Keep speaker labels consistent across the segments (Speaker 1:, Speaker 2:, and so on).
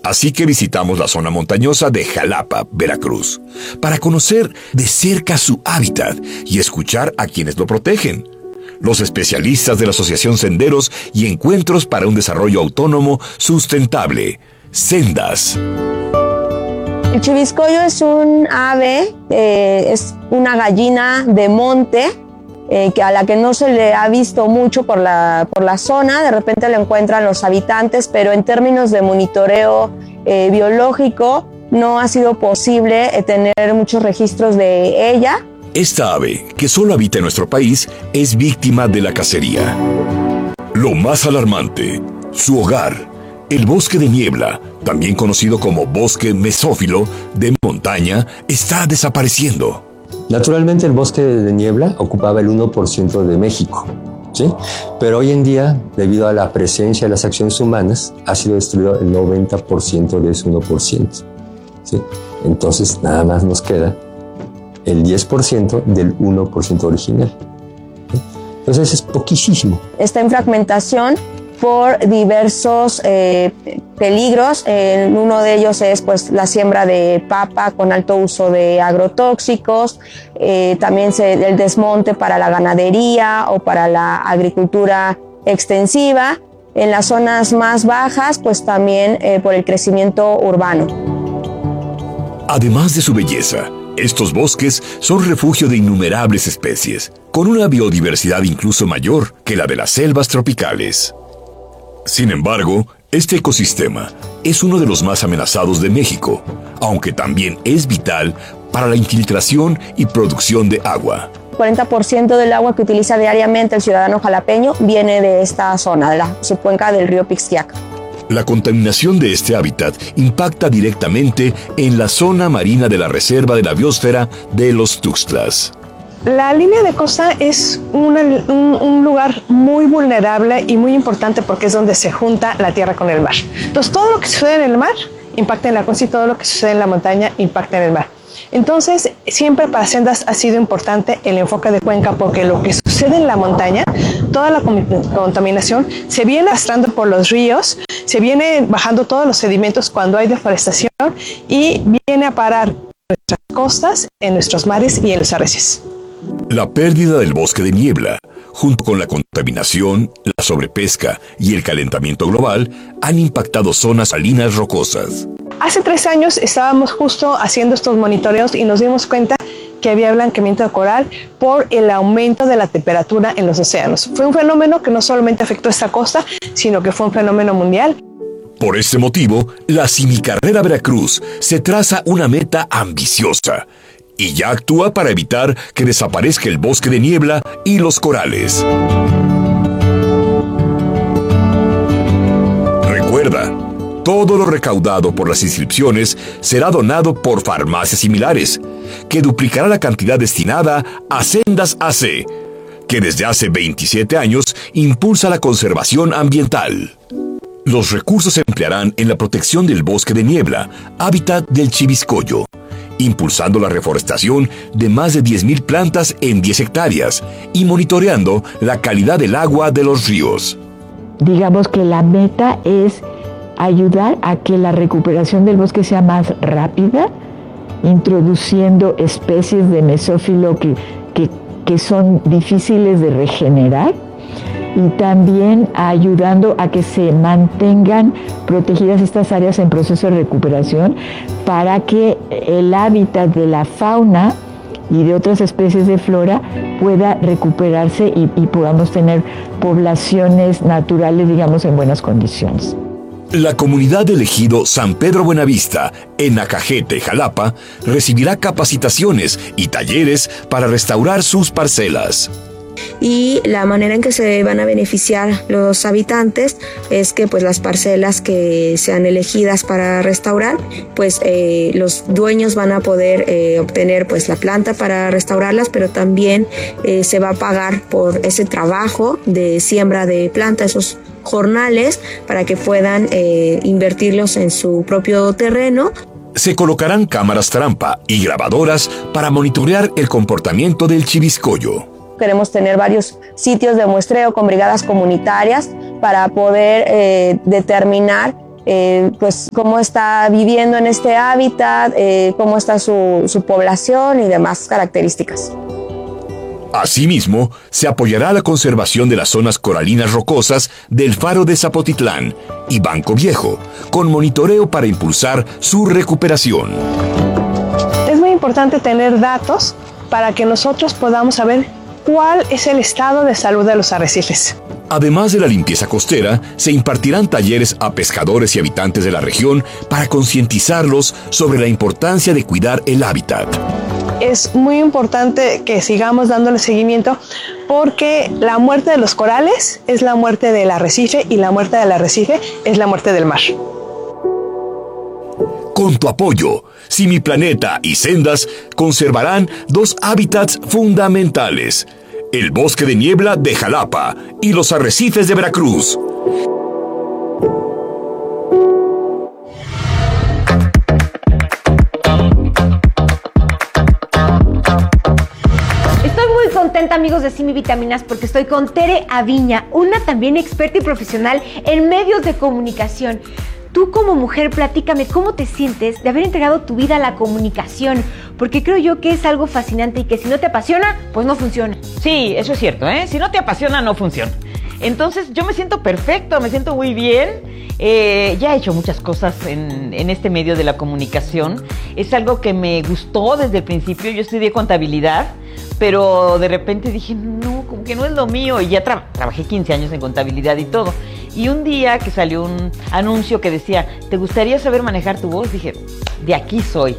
Speaker 1: Así que visitamos la zona montañosa de Jalapa, Veracruz, para conocer de cerca su hábitat y escuchar a quienes lo protegen. Los especialistas de la Asociación Senderos y Encuentros para un Desarrollo Autónomo Sustentable, Sendas.
Speaker 2: El chiviscoyo es un ave, es una gallina de monte, a la que no se le ha visto mucho por la zona. De repente lo encuentran los habitantes, pero en términos de monitoreo biológico no ha sido posible tener muchos registros de ella.
Speaker 1: Esta ave, que solo habita en nuestro país, es víctima de la cacería. Lo más alarmante, su hogar, el bosque de niebla, también conocido como bosque mesófilo de montaña, está desapareciendo.
Speaker 3: Naturalmente el bosque de niebla ocupaba el 1% de México, ¿sí? Pero hoy en día, debido a la presencia de las acciones humanas, ha sido destruido el 90% de ese 1%, ¿sí? Entonces nada más nos queda el 10% del 1% original, ¿sí? Entonces es poquísimo.
Speaker 2: Está en fragmentación por diversos peligros. Uno de ellos es pues la siembra de papa con alto uso de agrotóxicos, también el desmonte para la ganadería o para la agricultura extensiva. En las zonas más bajas, pues también por el crecimiento urbano.
Speaker 1: Además de su belleza, estos bosques son refugio de innumerables especies, con una biodiversidad incluso mayor que la de las selvas tropicales. Sin embargo, este ecosistema es uno de los más amenazados de México, aunque también es vital para la infiltración y producción de agua.
Speaker 2: 40% del agua que utiliza diariamente el ciudadano jalapeño viene de esta zona, de la subcuenca del río Pixquiaca.
Speaker 1: La contaminación de este hábitat impacta directamente en la zona marina de la Reserva de la Biosfera de los Tuxtlas.
Speaker 4: La línea de costa es un lugar muy vulnerable y muy importante porque es donde se junta la tierra con el mar. Entonces todo lo que sucede en el mar impacta en la costa y todo lo que sucede en la montaña impacta en el mar. Entonces siempre para Sendas ha sido importante el enfoque de cuenca porque lo que sucede en la montaña, toda la contaminación se viene arrastrando por los ríos, se viene bajando todos los sedimentos cuando hay deforestación y viene a parar en nuestras costas, en nuestros mares y en los arrecifes.
Speaker 1: La pérdida del bosque de niebla, junto con la contaminación, la sobrepesca y el calentamiento global, han impactado zonas salinas rocosas.
Speaker 4: Hace 3 años estábamos justo haciendo estos monitoreos y nos dimos cuenta que había blanqueamiento de coral por el aumento de la temperatura en los océanos. Fue un fenómeno que no solamente afectó esta costa, sino que fue un fenómeno mundial.
Speaker 1: Por este motivo, la Simicarrera Veracruz se traza una meta ambiciosa y ya actúa para evitar que desaparezca el bosque de niebla y los corales. Recuerda, todo lo recaudado por las inscripciones será donado por farmacias similares, que duplicará la cantidad destinada a Sendas AC, que desde hace 27 años impulsa la conservación ambiental. Los recursos se emplearán en la protección del bosque de niebla, hábitat del chiviscoyo, impulsando la reforestación de más de 10,000 plantas en 10 hectáreas y monitoreando la calidad del agua de los ríos.
Speaker 5: Digamos que la meta es ayudar a que la recuperación del bosque sea más rápida, introduciendo especies de mesófilo que son difíciles de regenerar y también ayudando a que se mantengan protegidas estas áreas en proceso de recuperación para que el hábitat de la fauna y de otras especies de flora pueda recuperarse y podamos tener poblaciones naturales, digamos, en buenas condiciones.
Speaker 1: La comunidad del ejido San Pedro Buenavista, en Nacajete, Jalapa, recibirá capacitaciones y talleres para restaurar sus parcelas.
Speaker 2: Y la manera en que se van a beneficiar los habitantes es que pues las parcelas que sean elegidas para restaurar, pues los dueños van a poder obtener pues la planta para restaurarlas, pero también se va a pagar por ese trabajo de siembra de planta, esos jornales, para que puedan invertirlos en su propio terreno.
Speaker 1: Se colocarán cámaras trampa y grabadoras para monitorear el comportamiento del chiviscoyo.
Speaker 2: Queremos tener varios sitios de muestreo con brigadas comunitarias para poder determinar pues cómo está viviendo en este hábitat, cómo está su población y demás características.
Speaker 1: Asimismo, se apoyará la conservación de las zonas coralinas rocosas del Faro de Zapotitlán y Banco Viejo, con monitoreo para impulsar su recuperación.
Speaker 4: Es muy importante tener datos para que nosotros podamos saber cuál es el estado de salud de los arrecifes.
Speaker 1: Además de la limpieza costera, se impartirán talleres a pescadores y habitantes de la región para concientizarlos sobre la importancia de cuidar el hábitat.
Speaker 4: Es muy importante que sigamos dándole seguimiento porque la muerte de los corales es la muerte del arrecife y la muerte del arrecife es la muerte del mar.
Speaker 1: Con tu apoyo, Simi Planeta y Sendas conservarán 2 hábitats fundamentales: el bosque de niebla de Jalapa y los arrecifes de Veracruz.
Speaker 6: Contenta, amigos de Simi Vitaminas, porque estoy con Tere Aviña, una también experta y profesional en medios de comunicación. Tú como mujer, platícame cómo te sientes de haber entregado tu vida a la comunicación, porque creo yo que es algo fascinante y que si no te apasiona, pues no funciona.
Speaker 7: Sí, eso es cierto, ¿eh? Si no te apasiona, no funciona. Entonces yo me siento perfecto, me siento muy bien. Ya he hecho muchas cosas en este medio de la comunicación. Es algo que me gustó desde el principio. Yo estudié contabilidad, pero de repente dije, no, como que no es lo mío. Y ya trabajé 15 años en contabilidad y todo. Y un día que salió un anuncio que decía, ¿te gustaría saber manejar tu voz? Dije, de aquí soy.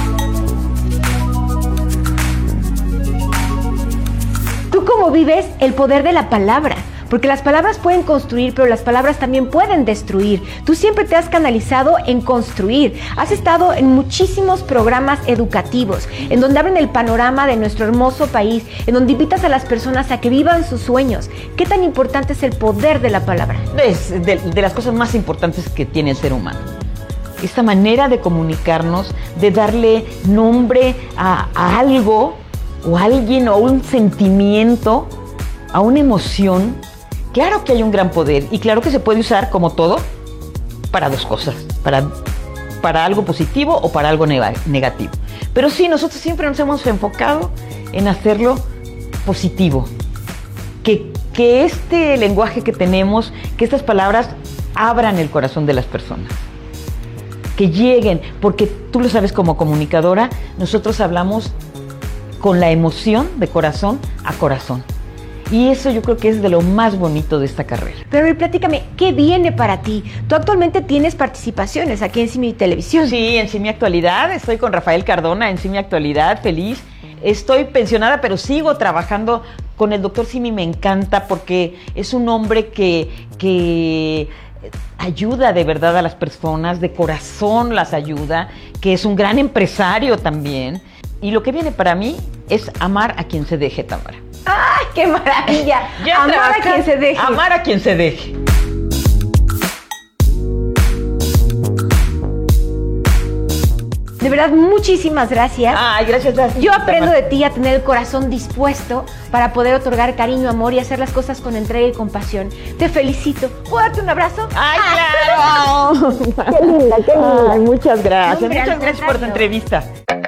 Speaker 6: ¿Tú cómo vives el poder de la palabra? Porque las palabras pueden construir, pero las palabras también pueden destruir. Tú siempre te has canalizado en construir. Has estado en muchísimos programas educativos, en donde abren el panorama de nuestro hermoso país, en donde invitas a las personas a que vivan sus sueños. ¿Qué tan importante es el poder de la palabra?
Speaker 7: Es de las cosas más importantes que tiene el ser humano. Esta manera de comunicarnos, de darle nombre a algo, o a alguien, o a un sentimiento, a una emoción. Claro que hay un gran poder y claro que se puede usar, como todo, para 2 cosas, para algo positivo o para algo negativo. Pero sí, nosotros siempre nos hemos enfocado en hacerlo positivo. Que este lenguaje que tenemos, que estas palabras abran el corazón de las personas. Que lleguen, porque tú lo sabes, como comunicadora, nosotros hablamos con la emoción de corazón a corazón. Y eso yo creo que es de lo más bonito de esta carrera.
Speaker 6: Pero platícame, ¿qué viene para ti? Tú actualmente tienes participaciones aquí en Simi Televisión.
Speaker 7: Sí, en Simi Actualidad. Estoy con Rafael Cardona en Simi Actualidad, feliz. Estoy pensionada, pero sigo trabajando con el doctor Simi. Me encanta porque es un hombre que ayuda de verdad a las personas, de corazón las ayuda, que es un gran empresario también. Y lo que viene para mí es amar a quien se deje, Tamara.
Speaker 6: ¡Ay, qué maravilla! Amar a quien se deje.
Speaker 7: Amar a quien se deje.
Speaker 6: De verdad, muchísimas gracias.
Speaker 7: Ay, gracias.
Speaker 6: Yo aprendo de ti a tener el corazón dispuesto para poder otorgar cariño, amor y hacer las cosas con entrega y compasión. Te felicito. ¿Puedo darte un abrazo?
Speaker 7: ¡Ay, claro!
Speaker 6: ¡Qué linda, qué linda!
Speaker 7: Ay, muchas gracias.
Speaker 6: Hombre,
Speaker 7: muchas gracias por tu entrevista.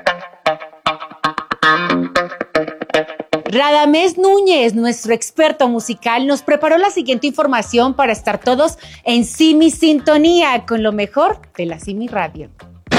Speaker 8: Radamés Núñez, nuestro experto musical, nos preparó la siguiente información para estar todos en Simi Sintonía con lo mejor de la Simi Radio.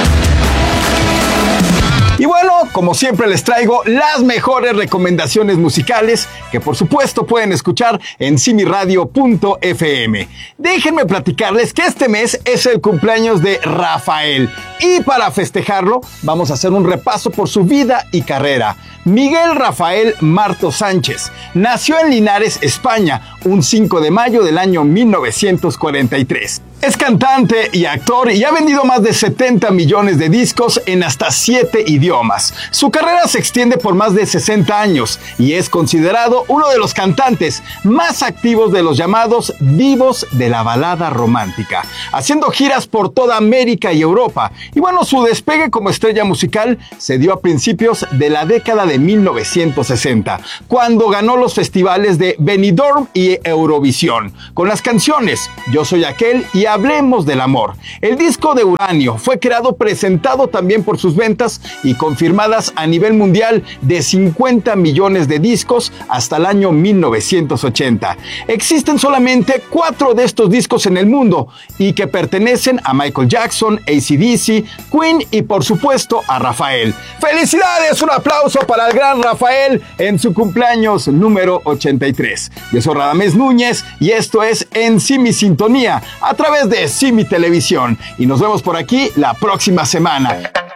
Speaker 9: Y bueno, como siempre les traigo las mejores recomendaciones musicales que por supuesto pueden escuchar en simiradio.fm. Déjenme platicarles que este mes es el cumpleaños de Rafael y para festejarlo vamos a hacer un repaso por su vida y carrera. Miguel Rafael Marto Sánchez nació en Linares, España, un 5 de mayo del año 1943. Es cantante y actor y ha vendido más de 70 millones de discos en hasta 7 idiomas. Su carrera se extiende por más de 60 años y es considerado uno de los cantantes más activos de los llamados divos de la balada romántica, haciendo giras por toda América y Europa. Y bueno, su despegue como estrella musical se dio a principios de la década de 1960, cuando ganó los festivales de Benidorm y Eurovisión, con las canciones Yo Soy Aquel y hablemos del amor. El disco de Uranio fue creado, presentado también por sus ventas y confirmadas a nivel mundial de 50 millones de discos hasta el año 1980. Existen solamente 4 de estos discos en el mundo y que pertenecen a Michael Jackson, AC/DC, Queen y por supuesto a Rafael. ¡Felicidades! Un aplauso para el gran Rafael en su cumpleaños número 83. Yo soy Radamés Núñez y esto es En Simi Sintonía a través de Simi Televisión y nos vemos por aquí la próxima semana.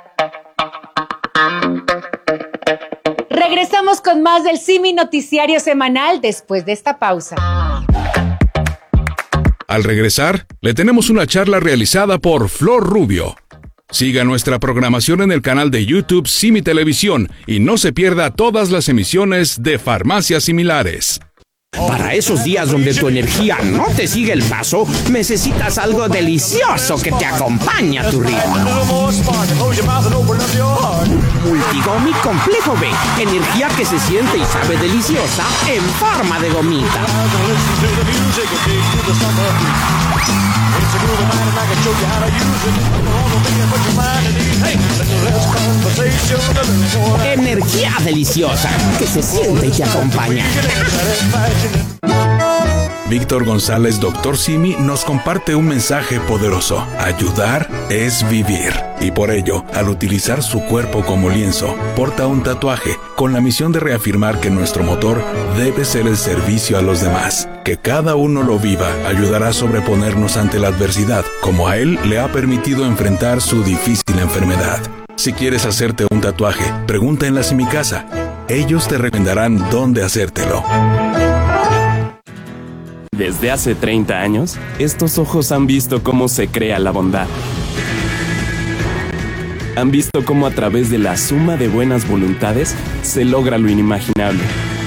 Speaker 8: Regresamos con más del Simi Noticiario Semanal después de esta pausa.
Speaker 10: Al regresar, le tenemos una charla realizada por Flor Rubio. Siga nuestra programación en el canal de YouTube Simi Televisión y no se pierda todas las emisiones de Farmacias Similares.
Speaker 11: Para esos días donde tu energía no te sigue el paso, necesitas algo delicioso que te acompañe a tu ritmo. Multigomi Complejo B, energía que se siente y sabe deliciosa en forma de gomita. Energía deliciosa que se siente y te acompaña.
Speaker 10: Víctor González, Dr. Simi, nos comparte un mensaje poderoso. Ayudar es vivir. Y por ello, al utilizar su cuerpo como lienzo, porta un tatuaje con la misión de reafirmar que nuestro motor debe ser el servicio a los demás. Que cada uno lo viva ayudará a sobreponernos ante la adversidad, como a él le ha permitido enfrentar su difícil enfermedad. Si quieres hacerte un tatuaje, pregunta en la Simicasa. Ellos te recomendarán dónde hacértelo.
Speaker 12: Desde hace 30 años, estos ojos han visto cómo se crea la bondad. Han visto cómo a través de la suma de buenas voluntades se logra lo inimaginable.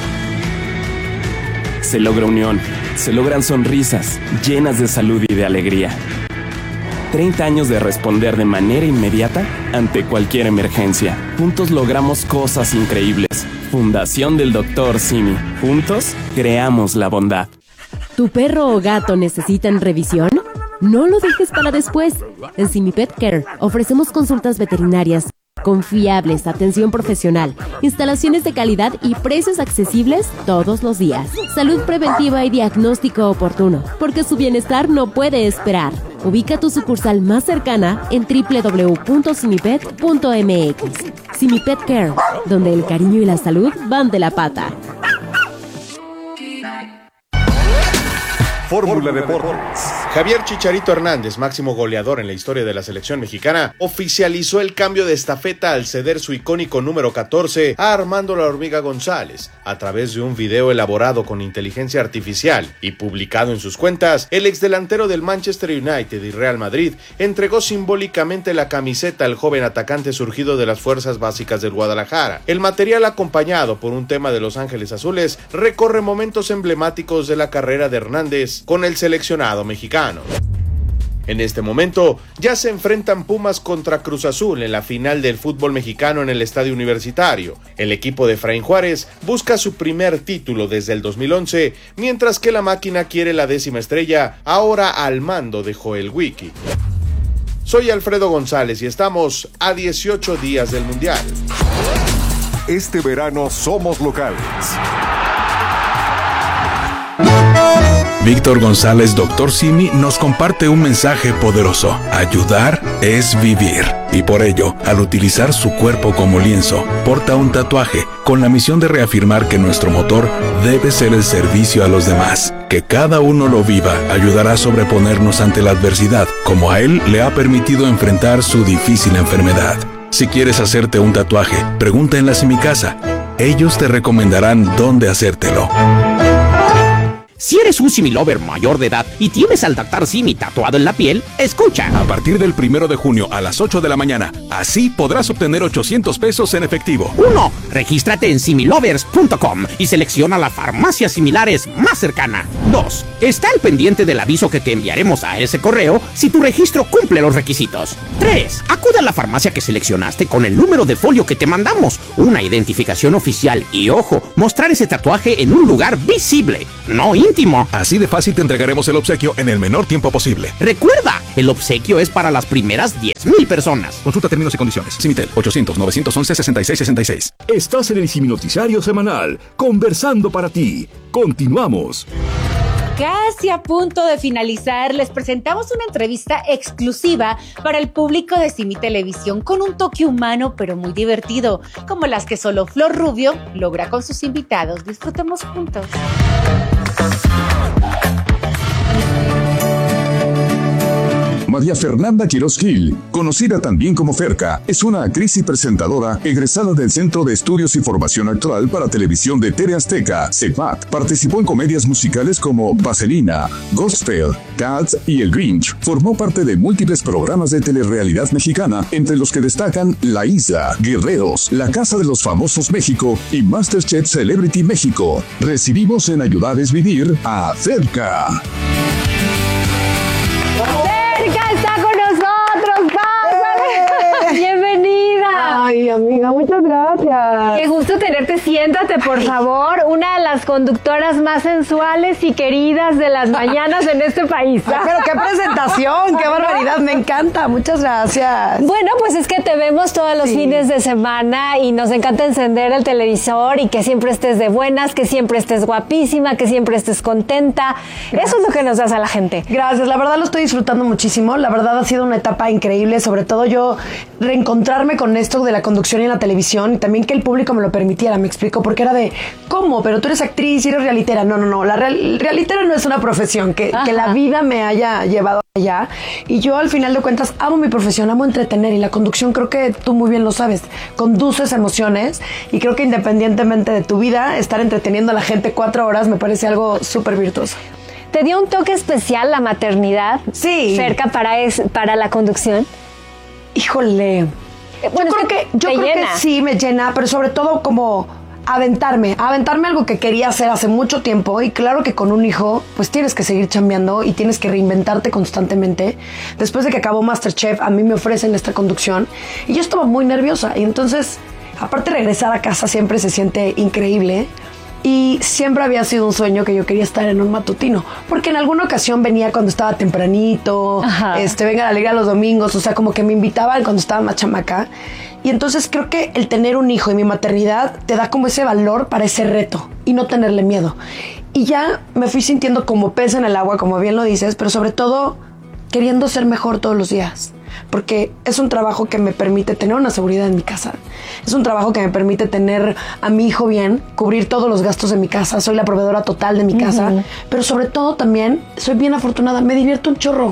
Speaker 12: Se logra unión, se logran sonrisas llenas de salud y de alegría. 30 años de responder de manera inmediata ante cualquier emergencia. Juntos logramos cosas increíbles. Fundación del Dr. Simi. Juntos creamos la bondad.
Speaker 13: ¿Tu perro o gato necesitan revisión? No lo dejes para después. En Simi Pet Care ofrecemos consultas veterinarias confiables, atención profesional, instalaciones de calidad y precios accesibles todos los días. Salud preventiva y diagnóstico oportuno, porque su bienestar no puede esperar. Ubica tu sucursal más cercana en www.simipet.mx. Simi Pet Care, donde el cariño y la salud van de la pata.
Speaker 14: Fórmula Deportes. Javier Chicharito Hernández, máximo goleador en la historia de la selección mexicana, oficializó el cambio de estafeta al ceder su icónico número 14 a Armando La Hormiga González. A través de un video elaborado con inteligencia artificial y publicado en sus cuentas, el exdelantero del Manchester United y Real Madrid entregó simbólicamente la camiseta al joven atacante surgido de las fuerzas básicas del Guadalajara. El material, acompañado por un tema de Los Ángeles Azules, recorre momentos emblemáticos de la carrera de Hernández con el seleccionado mexicano. En este momento ya se enfrentan Pumas contra Cruz Azul en la final del fútbol mexicano en el Estadio Universitario. El equipo de Efraín Juárez busca su primer título desde el 2011, mientras que la máquina quiere la 10ª estrella, ahora al mando de Joel Wiki. Soy Alfredo González y estamos a 18 días del Mundial.
Speaker 15: Este verano somos locales.
Speaker 10: Víctor González, Dr. Simi, nos comparte un mensaje poderoso. Ayudar es vivir. Y por ello, al utilizar su cuerpo como lienzo, porta un tatuaje con la misión de reafirmar que nuestro motor debe ser el servicio a los demás. Que cada uno lo viva ayudará a sobreponernos ante la adversidad, como a él le ha permitido enfrentar su difícil enfermedad. Si quieres hacerte un tatuaje, pregunta en la Simicasa. Ellos te recomendarán dónde hacértelo.
Speaker 11: Si eres un Simi Lover mayor de edad y tienes al Dr. Simi tatuado en la piel, escucha.
Speaker 10: A partir del 1 de junio a las 8 de la mañana, así podrás obtener 800 pesos en efectivo.
Speaker 11: 1. Regístrate en similovers.com y selecciona la farmacia similares más cercana. 2. Está al pendiente del aviso que te enviaremos a ese correo si tu registro cumple los requisitos. 3. Acude a la farmacia que seleccionaste con el número de folio que te mandamos, una identificación oficial y, ojo, mostrar ese tatuaje en un lugar visible, no íntimo.
Speaker 10: Así de fácil te entregaremos el obsequio en el menor tiempo posible.
Speaker 11: Recuerda, el obsequio es para las primeras 10,000 personas.
Speaker 10: Consulta términos y condiciones. Simitel, 800-911-6666.
Speaker 1: Estás en el Simi Noticiario Semanal, conversando para ti. Continuamos.
Speaker 8: Casi a punto de finalizar, les presentamos una entrevista exclusiva para el público de Simi Televisión con un toque humano pero muy divertido, como las que solo Flor Rubio logra con sus invitados. Disfrutemos juntos.
Speaker 16: María Fernanda Quiroz Gil, conocida también como Ferca, es una actriz y presentadora egresada del Centro de Estudios y Formación Actoral para Televisión de TV Azteca, CEPAC. Participó en comedias musicales como Vaselina, Gospel, Cats y El Grinch. Formó parte de múltiples programas de telerrealidad mexicana, entre los que destacan La Isla, Guerreros, La Casa de los Famosos México y MasterChef Celebrity México. Recibimos en Ayudar es Vivir a Ferca.
Speaker 6: Está con nosotros, pásale. Bienvenida.
Speaker 4: Ay, amiga, muchas gracias.
Speaker 6: Qué gusto tenerte. Siéntate, por favor. Una de las conductoras más sensuales y queridas de las mañanas en este país.
Speaker 4: Ay, pero qué presentación, qué barbaridad, me encanta. Muchas gracias.
Speaker 6: Bueno, pues es que te vemos todos los fines de semana y nos encanta encender el televisor y que siempre estés de buenas, que siempre estés guapísima, que siempre estés contenta. Gracias. Eso es lo que nos das a la gente.
Speaker 4: Gracias, la verdad lo estoy disfrutando muchísimo. La verdad ha sido una etapa increíble, sobre todo yo reencontrarme con esto de la conducción en la televisión y también que el público me lo permitiera, me explico, porque era de, ¿cómo? Pero tú eres actriz y eres realitera. No, la realitera no es una profesión, que la vida me haya llevado allá. Y yo al final de cuentas amo mi profesión, amo entretener, y la conducción creo que tú muy bien lo sabes, conduces emociones, y creo que independientemente de tu vida, estar entreteniendo a la gente 4 horas me parece algo súper virtuoso.
Speaker 6: ¿Te dio un toque especial la maternidad?
Speaker 4: Sí.
Speaker 6: Cerca para la conducción.
Speaker 4: Híjole. Bueno, yo creo que sí me llena, pero sobre todo como aventarme algo que quería hacer hace mucho tiempo. Y claro que con un hijo pues tienes que seguir chambeando y tienes que reinventarte constantemente. Después de que acabó MasterChef, a mí me ofrecen esta conducción y yo estaba muy nerviosa, y entonces aparte regresar a casa siempre se siente increíble. Y siempre había sido un sueño que yo quería estar en un matutino, porque en alguna ocasión venía cuando estaba tempranito, venga la alegría los domingos, o sea, como que me invitaban cuando estaba más chamaca. Y entonces creo que el tener un hijo y mi maternidad te da como ese valor para ese reto y no tenerle miedo. Y ya me fui sintiendo como pez en el agua, como bien lo dices, pero sobre todo queriendo ser mejor todos los días. Porque es un trabajo que me permite tener una seguridad en mi casa. Es un trabajo que me permite tener a mi hijo bien, cubrir todos los gastos de mi casa. Soy la proveedora total de mi casa. Pero sobre todo también soy bien afortunada. Me divierto un chorro.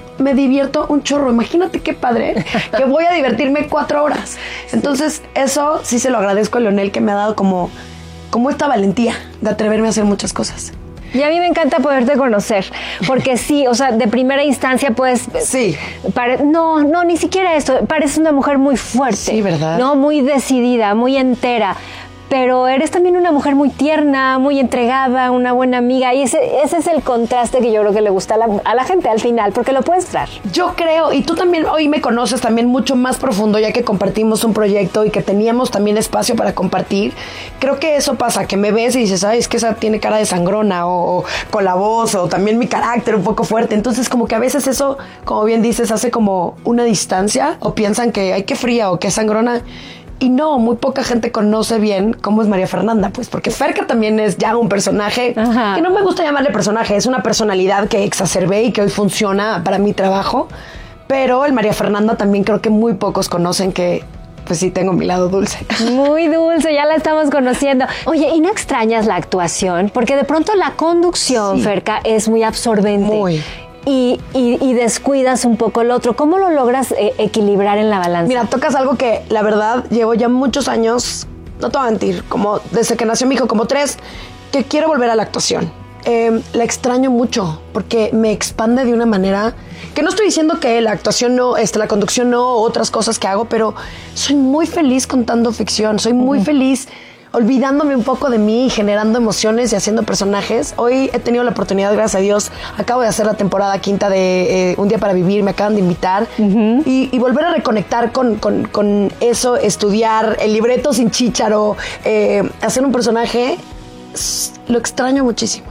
Speaker 4: Imagínate qué padre que voy a divertirme 4 horas. Entonces eso sí se lo agradezco a Leonel, que me ha dado como esta valentía de atreverme a hacer muchas cosas.
Speaker 6: Y a mí me encanta poderte conocer, porque sí, o sea, de primera instancia, pues...
Speaker 4: Sí.
Speaker 6: No, ni siquiera esto. Pareces una mujer muy fuerte.
Speaker 4: Sí, ¿verdad?
Speaker 6: No, muy decidida, muy entera. Pero eres también una mujer muy tierna, muy entregada, una buena amiga. Y ese es el contraste que yo creo que le gusta a la gente al final, porque lo puedes dar.
Speaker 4: Yo creo, y tú también hoy me conoces también mucho más profundo, ya que compartimos un proyecto y que teníamos también espacio para compartir. Creo que eso pasa, que me ves y dices, ay, es que esa tiene cara de sangrona, o con la voz, o también mi carácter un poco fuerte. Entonces como que a veces eso, como bien dices, hace como una distancia, o piensan que ay, qué fría o qué sangrona. Y no, muy poca gente conoce bien cómo es María Fernanda, pues porque Ferca también es ya un personaje, que no me gusta llamarle personaje, es una personalidad que exacerbé y que hoy funciona para mi trabajo, pero el María Fernanda también creo que muy pocos conocen que, pues sí, tengo mi lado dulce.
Speaker 6: Muy dulce, ya la estamos conociendo. Oye, ¿y no extrañas la actuación? Porque de pronto la conducción, Ferca, es muy absorbente.
Speaker 4: Muy.
Speaker 6: Y descuidas un poco el otro. ¿Cómo lo logras equilibrar en la balanza?
Speaker 4: Mira, tocas algo que la verdad llevo ya muchos años, no te voy a mentir, como desde que nació mi hijo, como 3, que quiero volver a la actuación. La extraño mucho porque me expande de una manera que no estoy diciendo que la actuación no, la conducción no, otras cosas que hago, pero soy muy feliz contando ficción, soy muy feliz olvidándome un poco de mí y generando emociones y haciendo personajes. Hoy he tenido la oportunidad, gracias a Dios, acabo de hacer la temporada 5 de Un Día para Vivir, me acaban de invitar, y volver a reconectar con eso, estudiar el libreto sin chícharo, hacer un personaje, lo extraño muchísimo.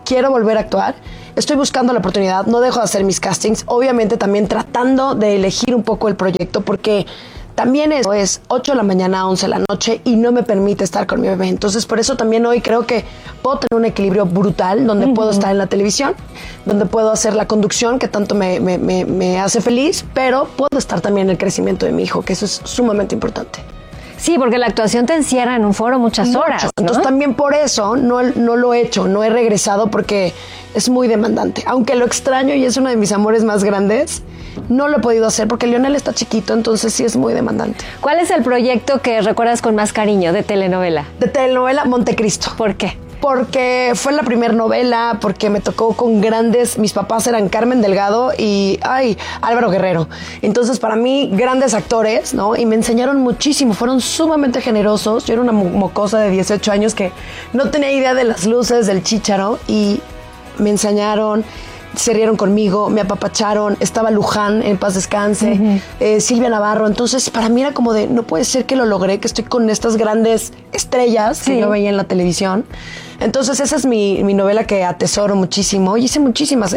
Speaker 17: quiero volver a actuar, estoy buscando la oportunidad, no dejo de hacer mis castings, obviamente también tratando de elegir un poco el proyecto, porque también es 8 de la mañana a 11 de la noche y no me permite estar con mi bebé. Entonces, por eso también hoy creo que puedo tener un equilibrio brutal, donde puedo estar en la televisión, donde puedo hacer la conducción, que tanto me hace feliz, pero puedo estar también en el crecimiento de mi hijo, que eso es sumamente importante.
Speaker 18: Sí, porque la actuación te encierra en un foro muchas horas, ¿no?
Speaker 17: Entonces también por eso no lo he hecho, no he regresado porque es muy demandante. Aunque lo extraño y es uno de mis amores más grandes, no lo he podido hacer porque Lionel está chiquito, entonces sí es muy demandante.
Speaker 18: ¿Cuál es el proyecto que recuerdas con más cariño de telenovela?
Speaker 17: De telenovela, Montecristo.
Speaker 18: ¿Por qué?
Speaker 17: Porque fue la primera novela, porque me tocó con grandes, mis papás eran Carmen Delgado y Álvaro Guerrero. Entonces para mí grandes actores, ¿no? Y me enseñaron muchísimo, fueron sumamente generosos. Yo era una mocosa de 18 años que no tenía idea de las luces del chícharo y me enseñaron, se rieron conmigo, me apapacharon, estaba Luján, en paz descanse, Silvia Navarro. Entonces para mí era como de, no puede ser que lo logré, que estoy con estas grandes estrellas que yo veía en la televisión. Entonces esa es mi novela que atesoro muchísimo. Y hice muchísimas,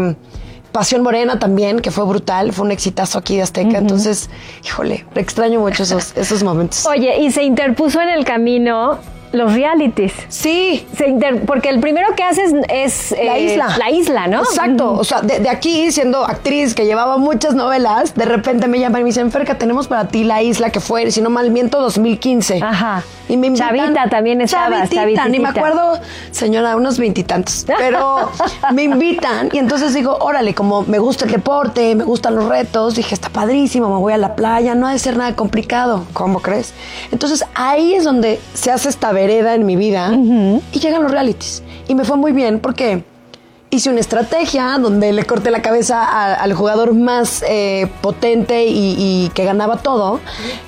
Speaker 17: Pasión Morena también, que fue brutal, fue un exitazo aquí de Azteca. Entonces, híjole, extraño mucho esos momentos.
Speaker 18: Oye, y se interpuso en el camino los realities.
Speaker 17: Sí.
Speaker 18: Porque el primero que haces es
Speaker 17: La Isla.
Speaker 18: La Isla, ¿no?
Speaker 17: Exacto. O sea, de aquí, siendo actriz que llevaba muchas novelas, de repente me llaman y me dicen, Ferca, tenemos para ti La Isla, que fue, si no mal miento, 2015.
Speaker 18: Ajá.
Speaker 17: Y me invitan,
Speaker 18: Chavita también estabas.
Speaker 17: Chavitita, ni me acuerdo, señora, unos 20 y tantos. Pero me invitan y entonces digo, órale, como me gusta el deporte, me gustan los retos, dije, está padrísimo, me voy a la playa, no ha de ser nada complicado. ¿Cómo crees? Entonces ahí es donde se hace esta vereda en mi vida y llegan los realities. Y me fue muy bien porque hice una estrategia donde le corté la cabeza al jugador más potente y que ganaba todo.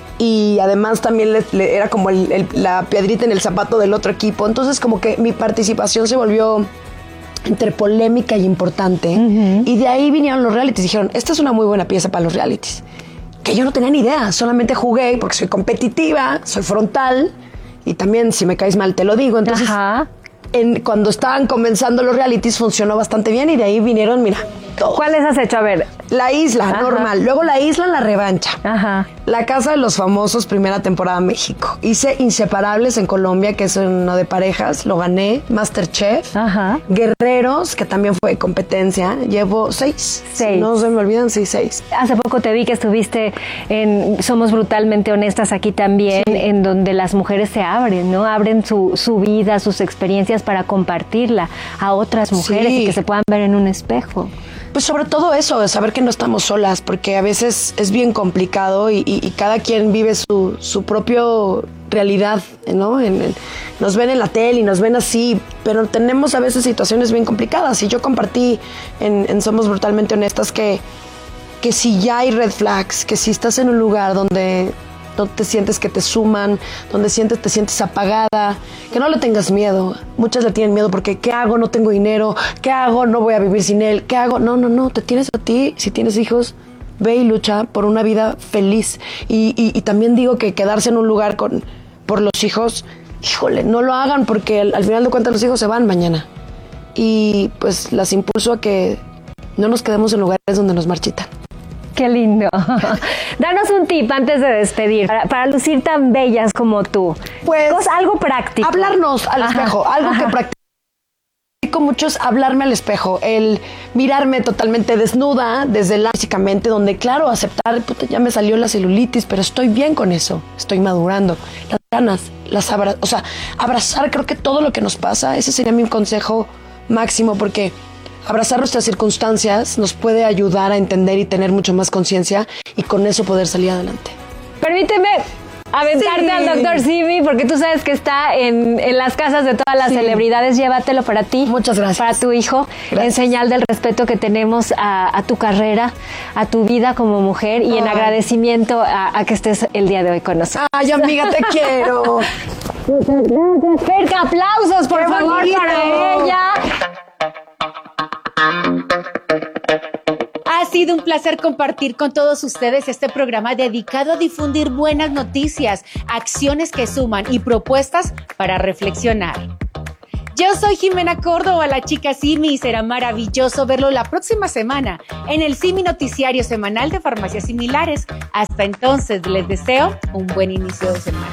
Speaker 17: Y además también le era como la piedrita en el zapato del otro equipo. Entonces como que mi participación se volvió entre polémica y importante. Y de ahí vinieron los realities. Dijeron, esta es una muy buena pieza para los realities. Que yo no tenía ni idea. Solamente jugué porque soy competitiva, soy frontal. Y también si me caes mal te lo digo. Entonces cuando estaban comenzando los realities funcionó bastante bien. Y de ahí vinieron, mira, todos.
Speaker 18: ¿Cuáles has hecho? A ver.
Speaker 17: La Isla, normal. Luego La Isla, La Revancha. La Casa de los Famosos, primera temporada México. Hice Inseparables en Colombia, que es uno de parejas. Lo gané. Masterchef. Guerreros, que también fue competencia. Llevo 6. No se me olvidan, 6.
Speaker 18: Hace poco te vi que estuviste en Somos Brutalmente Honestas aquí también, en donde las mujeres se abren, ¿no? Abren su vida, sus experiencias para compartirla a otras mujeres y que se puedan ver en un espejo.
Speaker 17: Pues sobre todo eso, de saber que no estamos solas, porque a veces es bien complicado y cada quien vive su propia realidad, ¿no? Nos ven en la tele y nos ven así, pero tenemos a veces situaciones bien complicadas. Y yo compartí en Somos Brutalmente Honestas que si ya hay red flags, que si estás en un lugar donde no te sientes que te suman, donde te sientes apagada, que no le tengas miedo. Muchas le tienen miedo porque ¿qué hago? No tengo dinero. ¿Qué hago? No voy a vivir sin él. ¿Qué hago? No, te tienes a ti. Si tienes hijos, ve y lucha por una vida feliz. Y también digo que quedarse en un lugar por los hijos, híjole, no lo hagan porque al final de cuentas los hijos se van mañana. Y pues las impulso a que no nos quedemos en lugares donde nos marchitan.
Speaker 18: Qué lindo. Danos un tip antes de despedir, para lucir tan bellas como tú.
Speaker 17: Pues
Speaker 18: algo práctico.
Speaker 17: Hablarnos al espejo, algo que practico mucho es hablarme al espejo, el mirarme totalmente desnuda, físicamente, donde claro, aceptar, ya me salió la celulitis, pero estoy bien con eso, estoy madurando. Las ganas, abrazar creo que todo lo que nos pasa, ese sería mi consejo máximo, porque abrazar nuestras circunstancias nos puede ayudar a entender y tener mucho más conciencia y con eso poder salir adelante.
Speaker 18: Permíteme aventarte al Dr. Simi, porque tú sabes que está en las casas de todas las celebridades. Llévatelo para ti.
Speaker 17: Muchas gracias.
Speaker 18: Para tu hijo. Gracias. En señal del respeto que tenemos a tu carrera, a tu vida como mujer y en agradecimiento a que estés el día de hoy con nosotros.
Speaker 17: Ay, amiga, te quiero.
Speaker 18: Muchas gracias. Ferca, aplausos, por favor, para ella.
Speaker 8: Ha sido un placer compartir con todos ustedes este programa dedicado a difundir buenas noticias, acciones que suman y propuestas para reflexionar. Yo soy Jimena Córdoba, la chica Simi, y será maravilloso verlo la próxima semana en el Simi Noticiario Semanal de Farmacias Similares. Hasta entonces, les deseo un buen inicio de semana.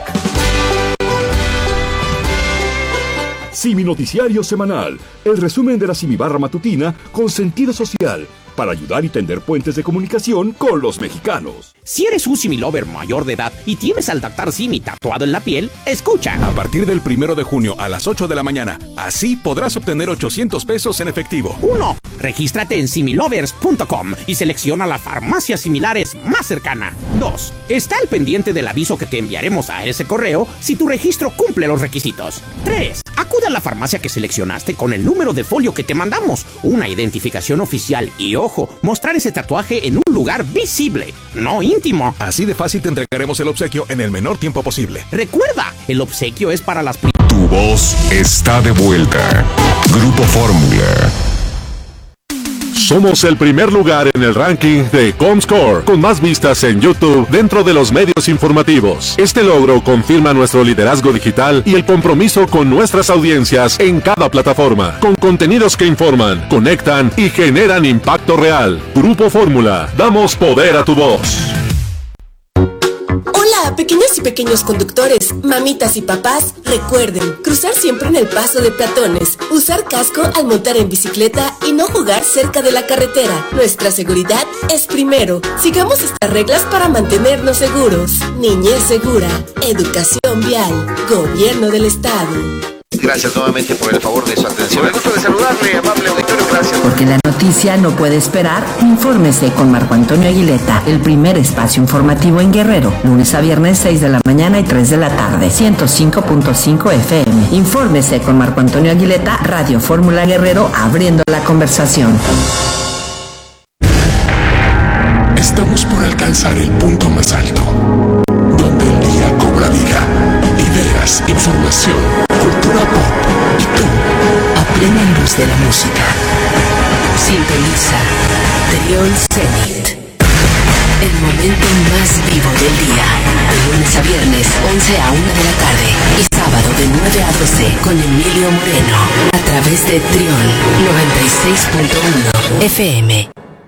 Speaker 1: Simi Noticiario Semanal, el resumen de la Simi Barra Matutina con sentido social, para ayudar y tender puentes de comunicación con los mexicanos.
Speaker 11: Si eres un Simi Lover mayor de edad y tienes al Dr. Simi tatuado en la piel, escucha.
Speaker 10: A partir del 1 de junio a las 8 de la mañana, así podrás obtener 800 pesos en efectivo.
Speaker 11: 1. Regístrate en similovers.com y selecciona la farmacia similares más cercana. 2. Está al pendiente del aviso que te enviaremos a ese correo si tu registro cumple los requisitos. 3. Acude a la farmacia que seleccionaste con el número de folio que te mandamos, una identificación oficial y, ojo, mostrar ese tatuaje en un lugar visible, no íntimo.
Speaker 10: Así de fácil te entregaremos el obsequio en el menor tiempo posible.
Speaker 11: Recuerda, el obsequio es para las...
Speaker 16: Tu voz está de vuelta. Grupo Fórmula.
Speaker 19: Somos el primer lugar en el ranking de Comscore, con más vistas en YouTube dentro de los medios informativos. Este logro confirma nuestro liderazgo digital y el compromiso con nuestras audiencias en cada plataforma, con contenidos que informan, conectan y generan impacto real. Grupo Fórmula, damos poder a tu voz.
Speaker 20: Hola, pequeñas y pequeños conductores, mamitas y papás, recuerden, cruzar siempre en el paso de peatones, usar casco al montar en bicicleta y no jugar cerca de la carretera. Nuestra seguridad es primero. Sigamos estas reglas para mantenernos seguros. Niñez segura, educación vial, gobierno del estado.
Speaker 21: Gracias nuevamente por el favor de su atención. Me gusta de saludarle, amable auditorio, gracias.
Speaker 22: Porque la noticia no puede esperar, infórmese con Marco Antonio Aguileta, el primer espacio informativo en Guerrero, lunes a viernes 6 de la mañana y 3 de la tarde, 105.5 FM. Infórmese con Marco Antonio Aguileta, Radio Fórmula Guerrero, abriendo la conversación.
Speaker 16: Estamos por alcanzar el punto más alto, donde el día cobra vida, ideas, información, cultura pop y tú, a plena luz de la música.
Speaker 20: Sintoniza Trión Zenit. El momento más vivo del día. De lunes a viernes, 11 a 1 de la tarde. Y sábado de 9 a 12 con Emilio Moreno. A través de Trión 96.1 FM.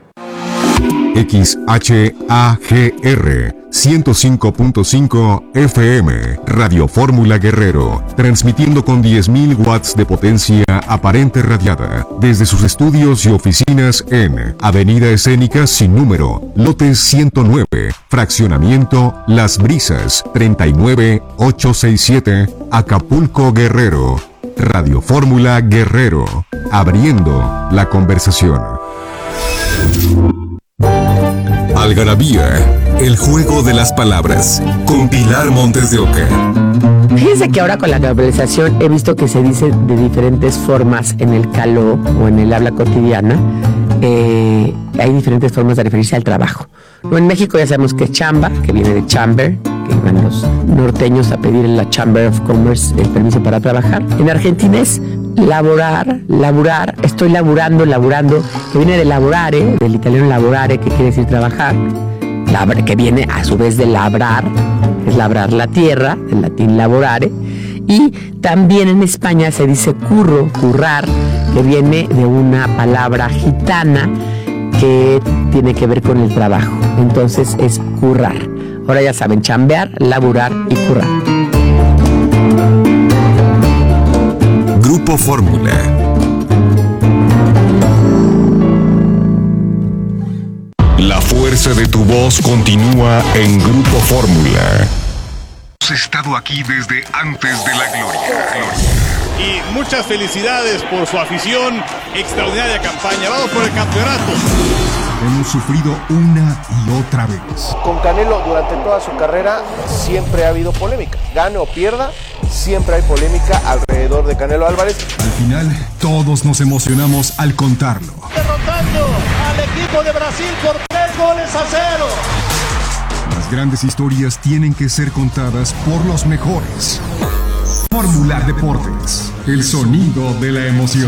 Speaker 15: XHAGR 105.5 FM, Radio Fórmula Guerrero, transmitiendo con 10.000 watts de potencia aparente radiada, desde sus estudios y oficinas en Avenida Escénica sin número, lote 109, fraccionamiento Las Brisas, 39867, Acapulco, Guerrero. Radio Fórmula Guerrero, abriendo la conversación. Algarabía, el juego de las palabras, con Pilar Montes de Oca.
Speaker 23: Fíjense que ahora con la globalización he visto que se dice de diferentes formas en el caló o en el habla cotidiana. Hay diferentes formas de referirse al trabajo. ¿No? En México ya sabemos que es chamba, que viene de chamber, que iban los norteños a pedir en la Chamber of Commerce el permiso para trabajar. En Argentina es laburar, estoy laburando, que viene de lavorare, del italiano lavorare, que quiere decir trabajar, que viene a su vez de labrar, es labrar la tierra, del latín lavorare, y también en España se dice currar, que viene de una palabra gitana que tiene que ver con el trabajo, entonces es currar. Ahora ya saben, chambear, laburar y currar.
Speaker 15: Grupo Fórmula. La fuerza de tu voz continúa en Grupo Fórmula.
Speaker 24: Hemos estado aquí desde antes de la gloria.
Speaker 25: Y muchas felicidades por su afición, extraordinaria campaña. Vamos por el campeonato.
Speaker 24: Hemos sufrido una y otra vez.
Speaker 26: Con Canelo durante toda su carrera siempre ha habido polémica. Gane o pierda, siempre hay polémica alrededor de Canelo Álvarez.
Speaker 24: Al final, todos nos emocionamos al contarlo.
Speaker 25: Derrotando al equipo de Brasil por 3-0.
Speaker 24: Las grandes historias tienen que ser contadas por los mejores. Fórmula Deportes, el sonido de la emoción.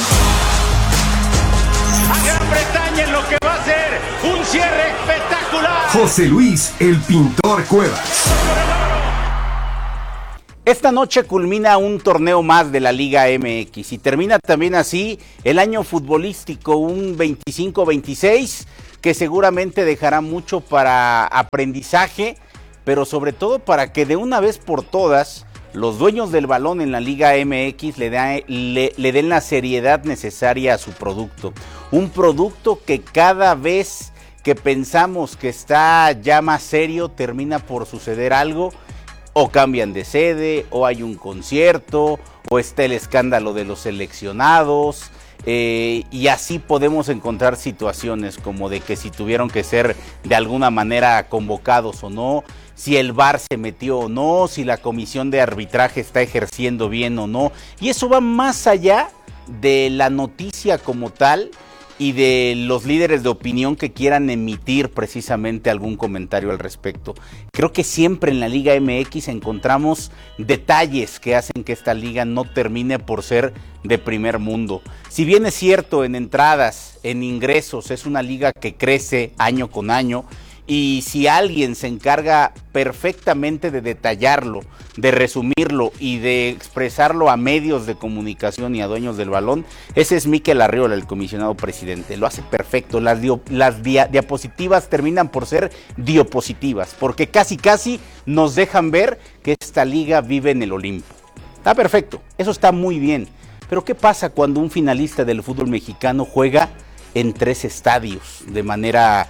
Speaker 25: A Gran Bretaña en lo que va a ser un cierre espectacular.
Speaker 24: José Luis, el pintor Cuevas.
Speaker 2: Esta noche culmina un torneo más de la Liga MX y termina también así el año futbolístico, un 25-26, que seguramente dejará mucho para aprendizaje, pero sobre todo para que de una vez por todas los dueños del balón en la Liga MX le den la seriedad necesaria a su producto. Un producto que cada vez que pensamos que está ya más serio, termina por suceder algo. O cambian de sede, o hay un concierto, o está el escándalo de los seleccionados, y así podemos encontrar situaciones como de que si tuvieron que ser de alguna manera convocados o no, si el VAR se metió o no, si la comisión de arbitraje está ejerciendo bien o no, y eso va más allá de la noticia como tal y de los líderes de opinión que quieran emitir precisamente algún comentario al respecto. Creo que siempre en la Liga MX encontramos detalles que hacen que esta liga no termine por ser de primer mundo. Si bien es cierto, en entradas, en ingresos, es una liga que crece año con año, y si alguien se encarga perfectamente de detallarlo, de resumirlo y de expresarlo a medios de comunicación y a dueños del balón, ese es Mikel Arriola, el comisionado presidente. Lo hace perfecto. Las diapositivas terminan por ser diopositivas, porque casi nos dejan ver que esta liga vive en el Olimpo. Está perfecto, eso está muy bien. Pero ¿qué pasa cuando un finalista del fútbol mexicano juega en 3 estadios de manera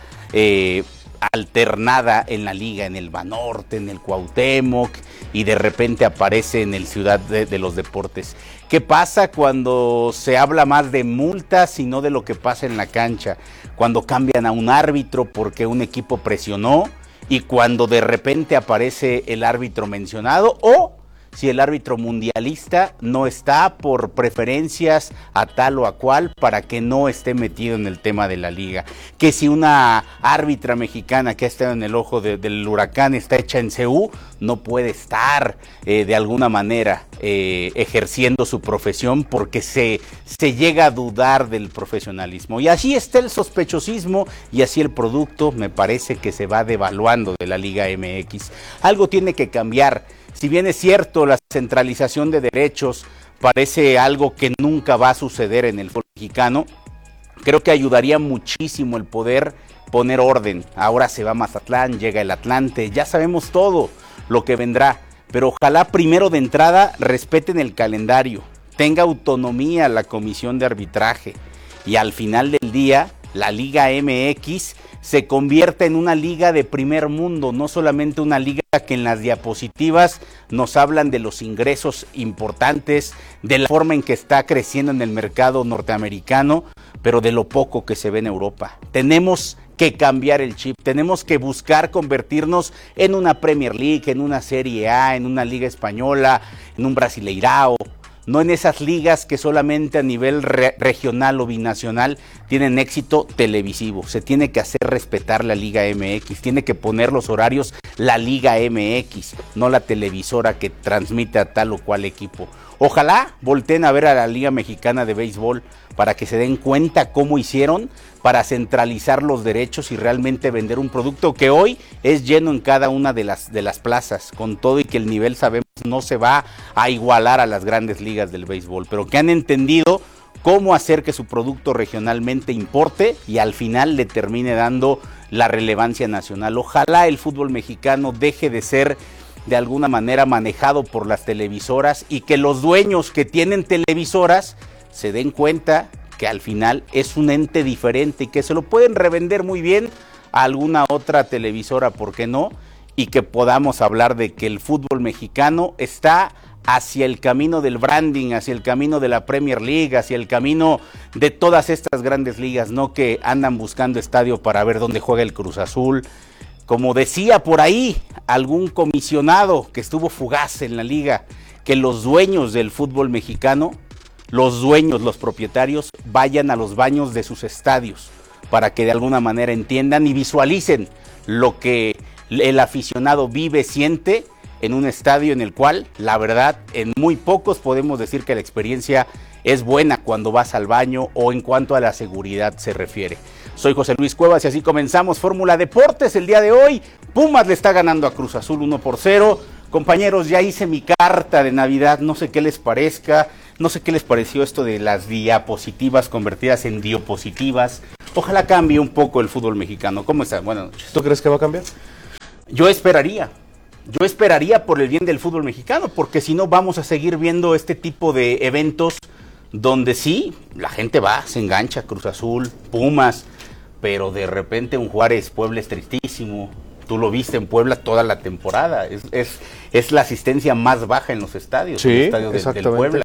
Speaker 2: alternada en la liga, en el Banorte, en el Cuauhtémoc, y de repente aparece en el Ciudad de los Deportes? ¿Qué pasa cuando se habla más de multas y no de lo que pasa en la cancha? Cuando cambian a un árbitro porque un equipo presionó, y cuando de repente aparece el árbitro mencionado, o si el árbitro mundialista no está por preferencias a tal o a cual para que no esté metido en el tema de la liga. Que si una árbitra mexicana que ha estado en el ojo del huracán está hecha en CU, no puede estar de alguna manera ejerciendo su profesión porque se llega a dudar del profesionalismo. Y así está el sospechosismo y así el producto me parece que se va devaluando de la Liga MX. Algo tiene que cambiar. Si bien es cierto, la centralización de derechos parece algo que nunca va a suceder en el fútbol mexicano, creo que ayudaría muchísimo el poder poner orden. Ahora se va Mazatlán, llega el Atlante, ya sabemos todo lo que vendrá, pero ojalá primero de entrada respeten el calendario, tenga autonomía la comisión de arbitraje, y al final del día la Liga MX se convierte en una liga de primer mundo, no solamente una liga que en las diapositivas nos hablan de los ingresos importantes, de la forma en que está creciendo en el mercado norteamericano, pero de lo poco que se ve en Europa. Tenemos que cambiar el chip, tenemos que buscar convertirnos en una Premier League, en una Serie A, en una Liga Española, en un Brasileirao. No en esas ligas que solamente a nivel regional o binacional tienen éxito televisivo. Se tiene que hacer respetar la Liga MX, tiene que poner los horarios la Liga MX, no la televisora que transmite a tal o cual equipo. Ojalá volteen a ver a la Liga Mexicana de Béisbol para que se den cuenta cómo hicieron para centralizar los derechos y realmente vender un producto que hoy es lleno en cada una de las plazas, con todo y que el nivel sabemos no se va a igualar a las grandes ligas del béisbol, pero que han entendido cómo hacer que su producto regionalmente importe y al final le termine dando la relevancia nacional. Ojalá el fútbol mexicano deje de ser de alguna manera manejado por las televisoras y que los dueños que tienen televisoras se den cuenta que al final es un ente diferente y que se lo pueden revender muy bien a alguna otra televisora, ¿por qué no? Y que podamos hablar de que el fútbol mexicano está hacia el camino del branding, hacia el camino de la Premier League, hacia el camino de todas estas grandes ligas, no que andan buscando estadio para ver dónde juega el Cruz Azul. Como decía por ahí algún comisionado que estuvo fugaz en la liga, que los dueños del fútbol mexicano, los dueños, los propietarios, vayan a los baños de sus estadios para que de alguna manera entiendan y visualicen lo que el aficionado vive, siente en un estadio en el cual, la verdad, en muy pocos podemos decir que la experiencia es buena cuando vas al baño o en cuanto a la seguridad se refiere. Soy José Luis Cuevas y así comenzamos Fórmula Deportes el día de hoy. Pumas le está ganando a Cruz Azul 1-0. Compañeros, ya hice mi carta de Navidad, no sé qué les parezca, no sé qué les pareció esto de las diapositivas convertidas en diapositivas. Ojalá cambie un poco el fútbol mexicano. ¿Cómo están? Buenas noches.
Speaker 26: ¿Tú crees que va a cambiar?
Speaker 2: Yo esperaría por el bien del fútbol mexicano, porque si no vamos a seguir viendo este tipo de eventos donde sí, la gente va, se engancha, Cruz Azul, Pumas, pero de repente un Juárez Puebla es tristísimo. Tú lo viste en Puebla toda la temporada, es la asistencia más baja en los estadios,
Speaker 26: sí,
Speaker 2: en el estadio del Puebla.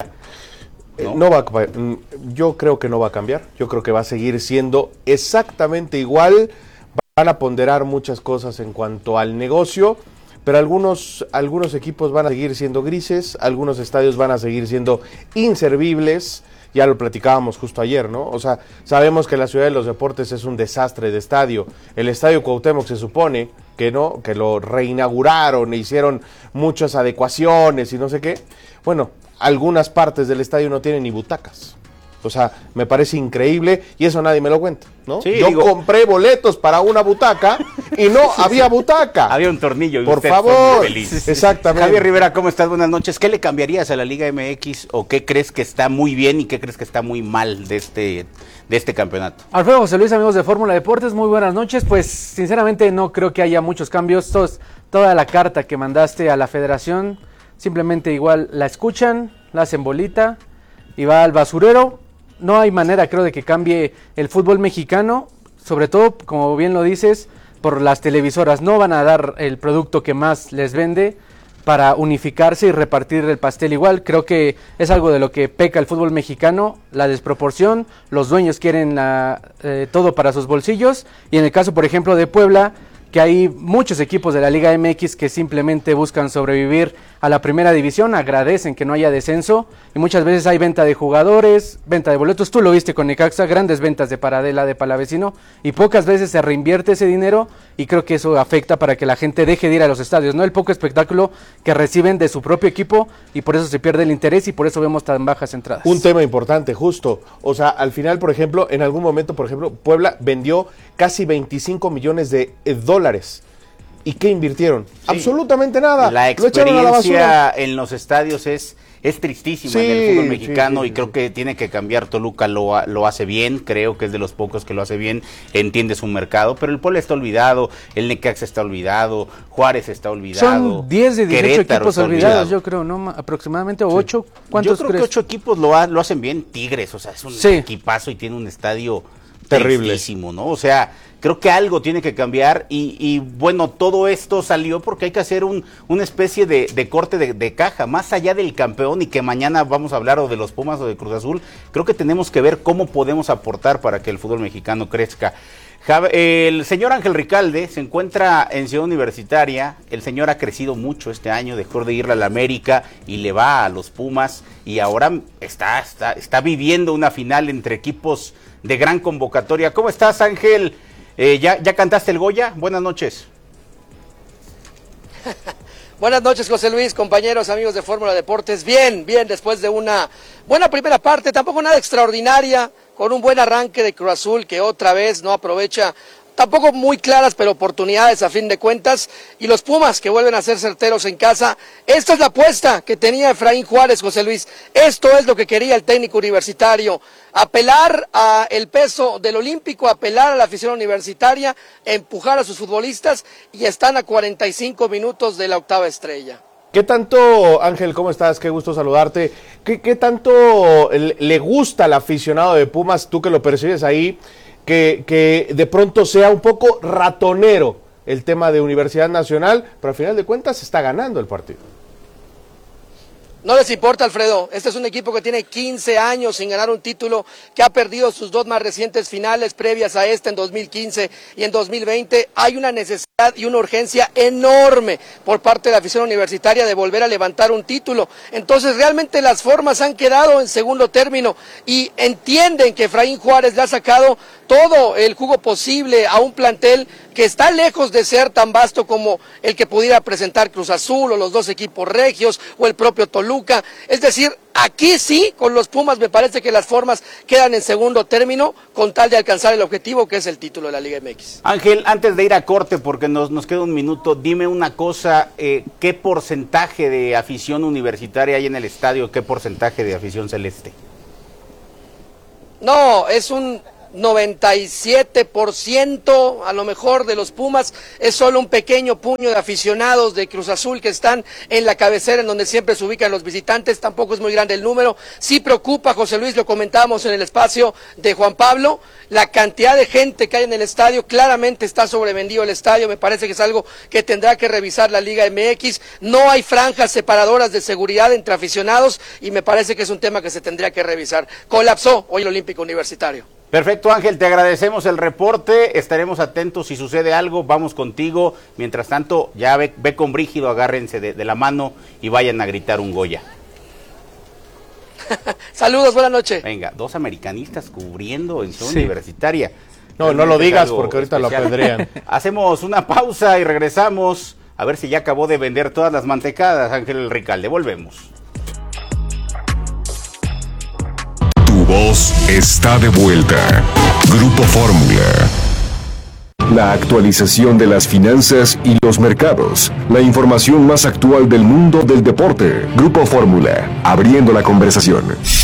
Speaker 26: Yo creo que no va a cambiar, yo creo que va a seguir siendo exactamente igual. Van a ponderar muchas cosas en cuanto al negocio, pero algunos equipos van a seguir siendo grises, algunos estadios van a seguir siendo inservibles. Ya lo platicábamos justo ayer, ¿no? O sea, sabemos que la Ciudad de los Deportes es un desastre de estadio. El Estadio Cuauhtémoc se supone que no, que lo reinauguraron e hicieron muchas adecuaciones y no sé qué. Bueno, algunas partes del estadio no tienen ni butacas. O sea, me parece increíble y eso nadie me lo cuenta, ¿no?
Speaker 2: Sí,
Speaker 26: yo compré boletos para una butaca y no había butaca.
Speaker 2: Había un tornillo y
Speaker 26: por
Speaker 2: usted
Speaker 26: favor.
Speaker 2: fue feliz.
Speaker 26: Exactamente.
Speaker 2: Javier Rivera, ¿cómo estás? Buenas noches. ¿Qué le cambiarías a la Liga MX o qué crees que está muy bien y qué crees que está muy mal de este campeonato?
Speaker 3: Alfredo José Luis, amigos de Fórmula Deportes, muy buenas noches. Pues sinceramente no creo que haya muchos cambios. Toda la carta que mandaste a la federación, simplemente igual la escuchan, la hacen bolita y va al basurero. No hay manera, creo, de que cambie el fútbol mexicano, sobre todo, como bien lo dices, por las televisoras. No van a dar el producto que más les vende para unificarse y repartir el pastel igual. Creo que es algo de lo que peca el fútbol mexicano, la desproporción. Los dueños quieren todo para sus bolsillos. Y en el caso, por ejemplo, de Puebla, que hay muchos equipos de la Liga MX que simplemente buscan sobrevivir a la primera división, agradecen que no haya descenso y muchas veces hay venta de jugadores, venta de boletos. Tú lo viste con Necaxa, grandes ventas de Paradela, de Palavecino, y pocas veces se reinvierte ese dinero y creo que eso afecta para que la gente deje de ir a los estadios, ¿no? El poco espectáculo que reciben de su propio equipo y por eso se pierde el interés y por eso vemos tan bajas entradas.
Speaker 26: Un tema importante, justo. O sea, al final, por ejemplo, en algún momento, por ejemplo, Puebla vendió casi 25 millones de dólares. ¿Y qué invirtieron? Sí. Absolutamente nada.
Speaker 2: La experiencia en los estadios es tristísima en el fútbol mexicano y creo que tiene que cambiar. Toluca lo hace bien, creo que es de los pocos que lo hace bien, entiende su mercado, pero el Puebla está olvidado, el Necaxa está olvidado, Juárez está olvidado.
Speaker 3: Son 10 de 18
Speaker 2: Querétaro
Speaker 3: equipos olvidados, yo creo, ¿no? Aproximadamente, o 8. ¿Cuántos
Speaker 2: yo creo
Speaker 3: crees?
Speaker 2: Que 8 equipos lo hacen bien. Tigres, o sea, es un equipazo y tiene un estadio
Speaker 26: terrible,
Speaker 2: tristísimo, ¿no? O sea, creo que algo tiene que cambiar y bueno, todo esto salió porque hay que hacer una especie de corte de caja, más allá del campeón y que mañana vamos a hablar o de los Pumas o de Cruz Azul. Creo que tenemos que ver cómo podemos aportar para que el fútbol mexicano crezca. El señor Ángel Ricalde se encuentra en Ciudad Universitaria. El señor ha crecido mucho este año, dejó de irle a la América y le va a los Pumas y ahora está viviendo una final entre equipos de gran convocatoria. ¿Cómo estás, Ángel? ¿Ya cantaste el Goya? Buenas noches.
Speaker 5: Buenas noches, José Luis, compañeros, amigos de Fórmula Deportes. Bien, después de una buena primera parte, tampoco nada extraordinaria, con un buen arranque de Cruz Azul que otra vez no aprovecha, tampoco muy claras, pero oportunidades a fin de cuentas, y los Pumas que vuelven a ser certeros en casa. Esta es la apuesta que tenía Efraín Juárez, José Luis. Esto es lo que quería el técnico universitario, apelar a el peso del olímpico, apelar a la afición universitaria, empujar a sus futbolistas, y están a 45 minutos de la octava estrella.
Speaker 26: ¿Qué tanto, Ángel, cómo estás? Qué gusto saludarte. ¿Qué tanto le gusta al aficionado de Pumas, tú que lo percibes ahí, que de pronto sea un poco ratonero el tema de Universidad Nacional, pero al final de cuentas está ganando el partido?
Speaker 5: No les importa, Alfredo. Este es un equipo que tiene 15 años sin ganar un título, que ha perdido sus dos más recientes finales previas a esta en 2015 y en 2020. Hay una necesidad y una urgencia enorme por parte de la afición universitaria de volver a levantar un título. Entonces realmente las formas han quedado en segundo término y entienden que Efraín Juárez le ha sacado todo el jugo posible a un plantel que está lejos de ser tan vasto como el que pudiera presentar Cruz Azul o los dos equipos regios o el propio Toluca. Es decir, aquí sí, con los Pumas me parece que las formas quedan en segundo término con tal de alcanzar el objetivo que es el título de la Liga MX.
Speaker 2: Ángel, antes de ir a corte, porque nos queda un minuto, dime una cosa, ¿qué porcentaje de afición universitaria hay en el estadio? ¿Qué porcentaje de afición celeste?
Speaker 5: No, es un 97% a lo mejor de los Pumas, es solo un pequeño puño de aficionados de Cruz Azul que están en la cabecera en donde siempre se ubican los visitantes, tampoco es muy grande el número. Sí preocupa, José Luis, lo comentábamos en el espacio de Juan Pablo, la cantidad de gente que hay en el estadio, claramente está sobrevendido el estadio, me parece que es algo que tendrá que revisar la Liga MX, no hay franjas separadoras de seguridad entre aficionados y me parece que es un tema que se tendría que revisar. Colapsó hoy el Olímpico Universitario.
Speaker 2: Perfecto, Ángel, te agradecemos el reporte, estaremos atentos si sucede algo, vamos contigo. Mientras tanto, ya ve con Brígido, agárrense de la mano y vayan a gritar un Goya.
Speaker 5: Saludos, buenas noches.
Speaker 2: Venga, dos americanistas cubriendo en zona universitaria.
Speaker 26: No lo digas porque ahorita
Speaker 2: especial.
Speaker 26: lo apedrean.
Speaker 2: Hacemos una pausa y regresamos a ver si ya acabó de vender todas las mantecadas, Ángel Ricalde, volvemos.
Speaker 15: Voz está de vuelta. Grupo Fórmula. La actualización de las finanzas y los mercados. La información más actual del mundo del deporte. Grupo Fórmula. Abriendo la conversación.